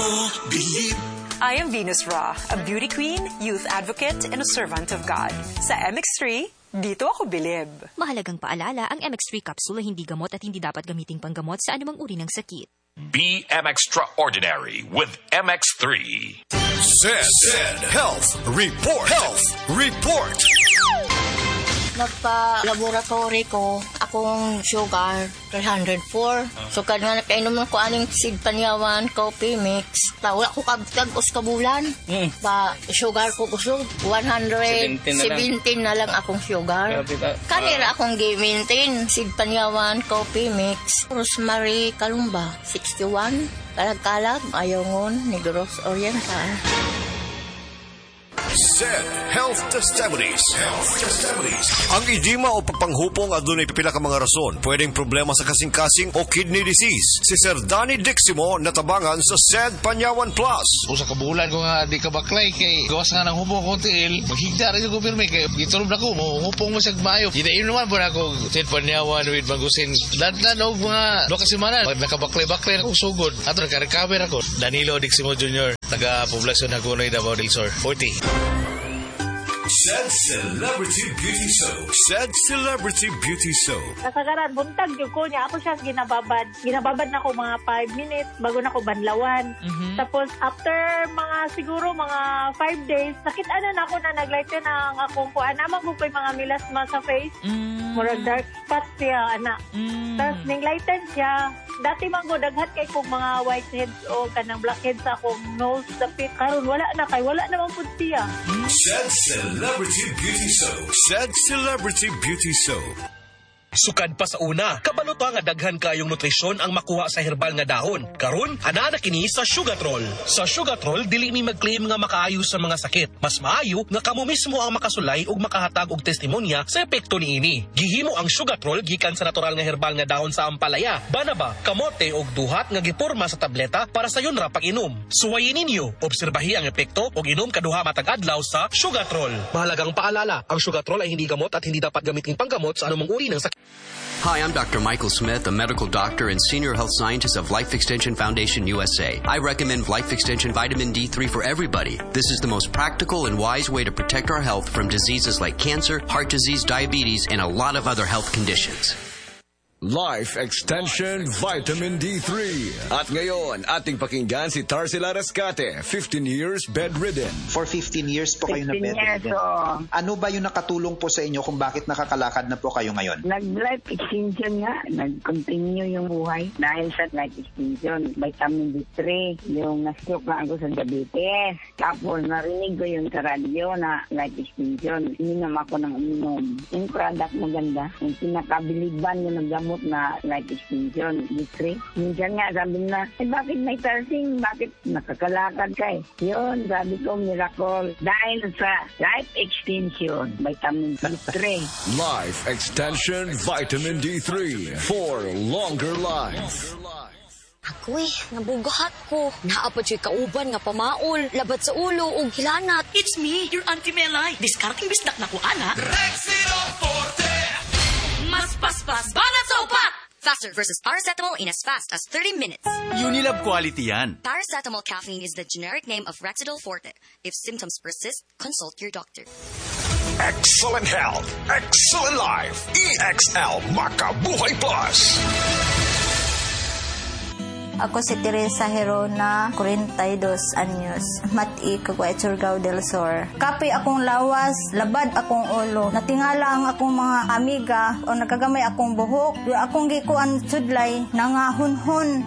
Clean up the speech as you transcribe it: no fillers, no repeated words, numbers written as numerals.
I am Venus Ra, a beauty queen, youth advocate, and a servant of God. Sa MX3, dito ako bilib. Mahalagang paalala, ang MX3 capsule ay hindi gamot at hindi dapat gamiting panggamot sa anumang uri ng sakit. Be extraordinary with MX3. Said Health Report. Health Report. Nagpa-laboratory ko, akong sugar, 304. So, kadang nakainom ko aning seed panyawan, coffee mix. Wala ko kabutag-us kabulan. Sugar ko kusog, 117 na lang akong sugar. Kanira akong gi-maintain, seed panyawan, coffee mix. Rosemary Kalumba, 61. Kalag-kalag, Ayongon, Negros Oriental. Said Health Testimonies. Ang edema o pagpanghupong adunay pipila ka mga rason. Pwedeng problema sa kasing-kasing o kidney disease. Si Sir Danny Diximo natabangan sa SAID Panyawan Plus. Usa ka bulan ko nga di ka baklay kay gawas nga ng hupong ko tiil. Maghigda rin ko pirmi kay gitulog na ko mo hupong mo sa maayo. Di naman po na ako SAID Panyawan with Magusin. Dadlan og mga 2 semana nakabaklay-baklay ako sugod. Ato naka-recover ako. Danilo Diximo Jr. Taga-poblasyon na Kunoy, Davao del Sur. 40. Said Celebrity Beauty Soap. Said Celebrity Beauty Soap. Kasagaran, buntag yung ko niya. Ako siya ginababad. Ginababad na ko mga 5 minutes bago na ko banlawan. Tapos, after siguro mga 5 days, nakita na ako na naglighten ang akong kuha. Naman ko yung mga milasma sa face. Murag dark spots siya, anak. Tapos, ning-lighten siya. Dati man ko, daghat kay kong mga whiteheads o kanang blackheads sa akong nose, dapit. Karon wala na kay, wala naman po siya. Said Celebrity Beauty Soap. Said Celebrity Beauty Soap. Sukad pa sa una, kabaluto nga daghan kayong nutrisyon ang makuha sa herbal nga dahon. Karon, ana na kini sa Sugatrol. Sa Sugatrol, dili mi mag-claim nga makaayo sa mga sakit. Mas maayo nga kamo mismo ang makasulay ug makahatag og testimonya sa epekto niini. Gihimo ang Sugatrol gikan sa natural nga herbal nga dahon sa ampalaya, banaba, kamote ug duhat nga giporma sa tableta para sa yun ra pag-inom. Suwayin ninyo, obserbahi ang epekto ug inom kaduha matag adlaw sa Sugatrol. Mahalagang paalala, ang Sugatrol ay hindi gamot at hindi dapat gamitin panggamot sa anumang uri ng sakit. Hi, I'm Dr. Michael Smith, a medical doctor and senior health scientist of Life Extension Foundation USA. I recommend Life Extension Vitamin D3 for everybody. This is the most practical and wise way to protect our health from diseases like cancer, heart disease, diabetes, and a lot of other health conditions. Life Extension Vitamin D3. At ngayon, ating pakinggan si Tarsila Rascate, 15 years bedridden. For 15 years po kayo na bedridden. Ano ba yung nakatulong po sa inyo kung bakit nakakalakad na po kayo ngayon? Nag-life extension nga. Nag-continue yung buhay dahil sa life extension. Vitamin D3, yung na-stroke na ako sa diabetes. Tapos narinig ko yung sa radyo na life extension. Ininom ako ng uminom. Yung product maganda. Yung pinakabiliban yung nagdamot na life extension, D3. Minsan nga sabi na, bakit may tarsing? Bakit nakakalakad ka eh? Yun, sabi ko, miracle. Dahil sa life extension, vitamin D3. Life Extension Vitamin D3 for longer life. Ako nabugahat ko. Naapod siya kauban nga pamaol, labat sa ulo o hilanat. It's me, your Auntie Melay. Discarding bisdak na ko, anak. Rexino Forte! Mas paspas, banat sa upat! Faster versus paracetamol in as fast as 30 minutes. Unilab quality yan. Paracetamol caffeine is the generic name of Rexidol Forte. If symptoms persist, consult your doctor. Excellent health, excellent life. EXL Makabuhay Plus. Ako si Teresa Herona, 42 anyos. Mati, Kagway, Surigao del Sur. Kapi akong lawas, labad akong ulo. Natingala ang akong mga amiga o nagagamay akong buhok. Akong gikuan sudlay, nangahunhon.